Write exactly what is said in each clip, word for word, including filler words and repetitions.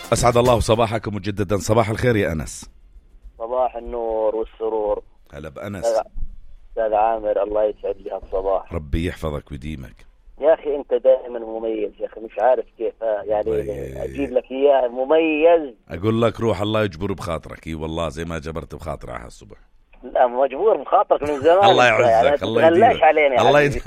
أسعد الله صباحكم مجددا. صباح الخير يا أنس. صباح النور والسرور. هلا بأنس. أستاذ عامر، الله يسعد لي هالصباح. ربي يحفظك ويديمك يا أخي أنت دائما مميز يا أخي، مش عارف كيف يعني أجيب لك إياه مميز. أقول لك روح الله يجبر بخاطرك. إي والله زي ما جبرت بخاطري على الصبح. لا مجبور بخاطرك من زمان. الله يعزك. الله يديمك. الله يد...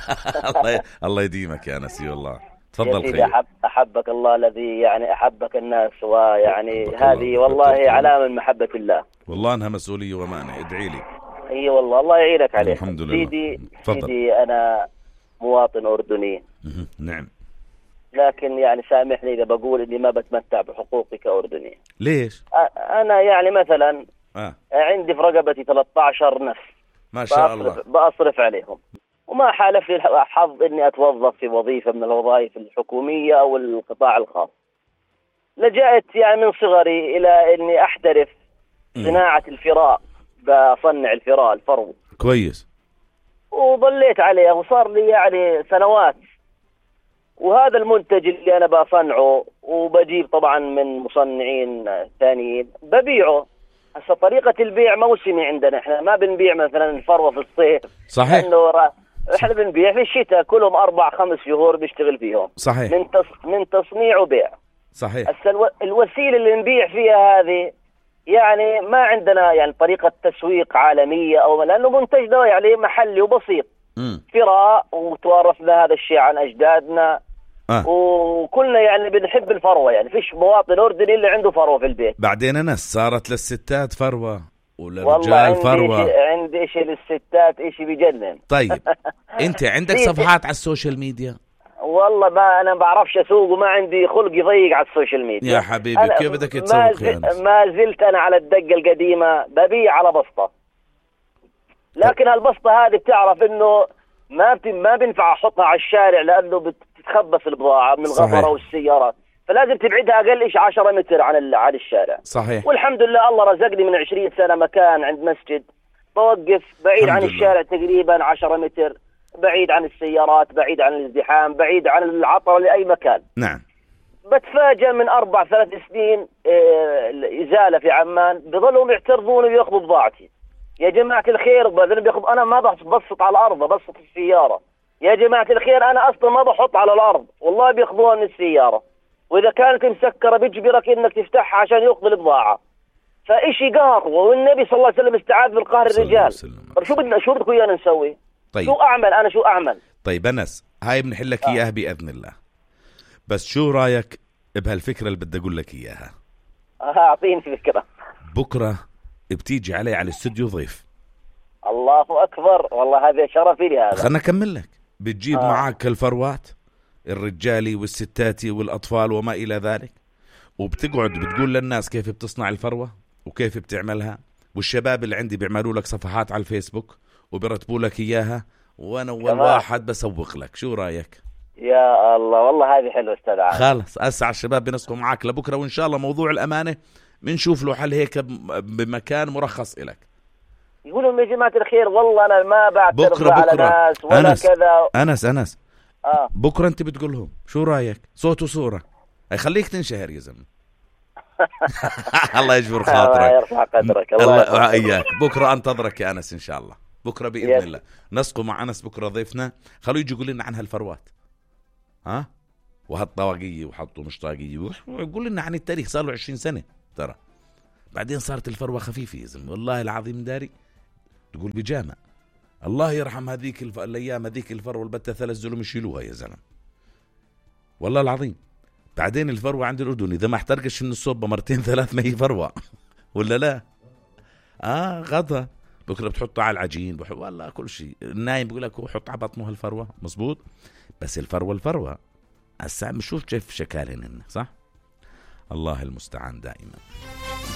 الله يديمك يا أنس. إي والله. تفضل خير. أحب أحبك الله الذي يعني أحبك الناس، ويعني هذه والله علامة من محبة الله. والله أنها مسؤولية وأمانة. ادعي لي. اي والله الله يعينك عليه. الحمد لله. سيدي سيدي انا مواطن اردني. نعم. لكن يعني سامحني اذا بقول اني ما بتمتع بحقوقي كاردني. ليش؟ انا يعني مثلا آه. عندي في رقبتي ثلاثة عشر نفس ما شاء الله، بأصرف عليهم، وما حالف لي الحظ اني اتوظف في وظيفة من الوظائف الحكومية او القطاع الخاص. لجأت يعني من صغري الى اني احترف صناعة الفراء، بصنع الفراء الفرو. كويس. وظليت عليه وصار لي يعني سنوات، وهذا المنتج اللي أنا بصنعه وبجيب طبعا من مصنعين ثانيين ببيعه. هسه طريقة البيع موسمي عندنا، احنا ما بنبيع مثلا الفروة في الصيف. صحيح. انه احنا بنبيع في الشتاء، كلهم أربع خمس شهور بيشتغل فيهم. صحيح. من تص... من تصنيع وبيع. صحيح. هسه الو... الوسيلة اللي نبيع فيها هذه يعني ما عندنا يعني طريقة تسويق عالمية، أو لأنه منتجنا يعني محلي وبسيط. م. فراء، وتوارثنا هذا الشيء عن أجدادنا. آه. وكلنا يعني بنحب الفروة، يعني فيش مواطن أردني اللي عنده فروة في البيت. بعدين أنا صارت للستات فروة وللرجال فروة. والله عندي إشي للستات، إشي بيجنن. طيب أنت عندك صفحات على السوشيال ميديا؟ والله ما أنا بعرفش أسوق، وما عندي خلق يضيق على السوشيال ميديا. يا حبيبي كيف بدك تسوق يا ناس؟ ما زلت أنا على الدقة القديمة، ببيع على بسطة. لكن هالبسطة هذه بتعرف إنه ما بت... ما بينفع أحطها على الشارع، لأنه بتتخبص البضاعة من الغبرة والسيارات، فلازم تبعدها أقل شيء عشرة متر عن ال... عن الشارع. صحيح. والحمد لله الله رزقني من عشرين سنة مكان عند مسجد، بوقف بعيد عن الشارع تقريبا عشرة متر، بعيد عن السيارات، بعيد عن الازدحام، بعيد عن العطر لأي مكان. نعم. بتفاجأ من أربع ثلاث سنين إزالة في عمان، بظلوا يعترضون ويأخذوا بضاعتي. يا جماعة الخير بياخذ، أنا ما بسط على الأرض، بسط في السيارة. يا جماعة الخير أنا أصلا ما بحط على الأرض، والله بيأخذوها من السيارة. وإذا كانت مسكرة بيجبرك إنك تفتحها عشان يأخذ البضاعة. فإشي قهر، والنبي صلى الله عليه وسلم استعاذ بالقهر الرجال. طب شو بدنا شو بدكم إيانا نسوي؟ طيب. شو أعمل أنا شو أعمل؟ طيب أنس، هاي بنحل لك إياها بإذن الله، بس شو رأيك بهالفكرة اللي بدي أقول لك إياها؟ أعطيني فكرة. بكرة بتيجي علي على الاستوديو ضيف. الله أكبر، والله هذا شرفي لي هذا. خلنا أكمل لك. بتجيب آه. معك الفروات الرجالي والستاتي والأطفال وما إلى ذلك، وبتقعد بتقول للناس كيف بتصنع الفروة وكيف بتعملها، والشباب اللي عندي بيعملوا لك صفحات على الفيسبوك وبرتبوا لك إياها، وأنا أول واحد بسوق لك. شو رأيك؟ يا الله والله هذه حلوة أستاذ عامر. خالص أسعى الشباب بنسقوا معك لبكرة، وإن شاء الله موضوع الأمانة بنشوف له حل هيك بمكان مرخص إلك. يقولوا يا جماعة الخير والله أنا ما بعترض على بكرة ناس ولا أنس كذا. أنس أنس آه. بكرة أنت بتقولهم شو رأيك؟ صوت وصورة هيخليك تنشهر يا زلمة. الله يجبر خاطرك. الله يرفع قدرك. الله إياك. بكرة أنتظرك يا أنس إن شاء الله. بكرة بإذن يس. الله نسقوا مع أنس بكرة ضيفنا، خلوا يجي يقول لنا عن هالفروات ها وهالطواقية وحطوا مش طاقية، ويقول لنا عن التاريخ. صار له عشرين سنة ترى. بعدين صارت الفروة خفيفة يا زلمة، والله العظيم داري تقول بجامع. الله يرحم هذيك الف... الأيام هذيك الفروة البتة ثلاث زلم يشيلوها يا زلمة، والله العظيم. بعدين الفروة عند الأردن إذا ما احترقش من الصوبة مرتين ثلاث ما هي فروة ولا لا؟ آه غضا. بكرة بتحطه على العجين بح... والله كل شيء. النايم بيقول لك حط على بطنه الفروة، مزبوط. بس الفروة الفروة هسا بنشوف كيف شكالهن صح. الله المستعان دائما.